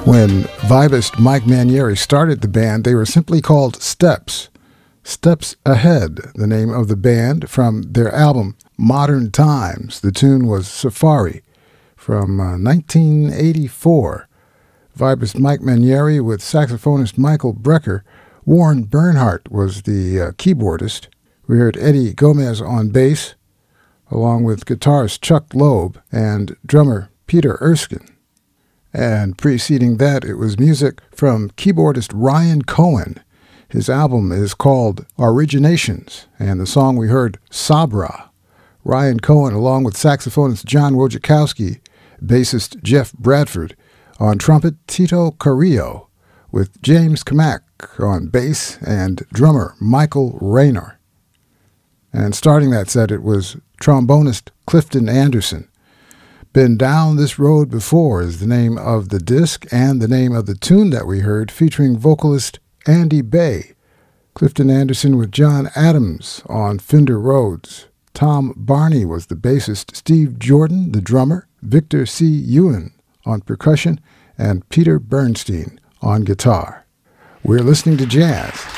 When vibist Mike Manieri started the band, they were simply called Steps. Steps Ahead, the name of the band, from their album Modern Times. The tune was Safari from 1984. Vibist Mike Manieri with saxophonist Michael Brecker. Warren Bernhardt was the keyboardist. We heard Eddie Gomez on bass, along with guitarist Chuck Loeb and drummer Peter Erskine. And preceding that, it was music from keyboardist Ryan Cohen. His album is called Originations, and the song we heard, Sabra. Ryan Cohen, along with saxophonist John Wojciechowski, bassist Jeff Bradford, on trumpet Tito Carrillo, with James Kamak on bass and drummer Michael Rayner. And starting that set, it was trombonist Clifton Anderson. Been Down This Road Before is the name of the disc and the name of the tune that we heard, featuring vocalist Andy Bay. Clifton Anderson with John Adams on Fender Rhodes. Tom Barney was the bassist, Steve Jordan, the drummer, Victor C. Ewan on percussion, and Peter Bernstein on guitar. We're listening to jazz